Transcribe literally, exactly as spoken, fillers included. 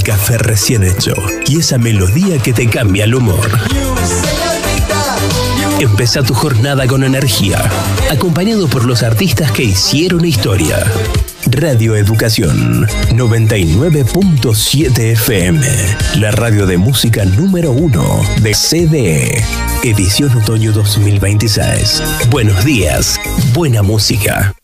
el café recién hecho y esa melodía que te cambia el humor. Empezá tu jornada con energía, acompañado por los artistas que hicieron historia. Radio Educación noventa y nueve punto siete F M, la radio de música número uno de C D E. Edición Otoño dos mil veintiséis. Buenos días, buena música.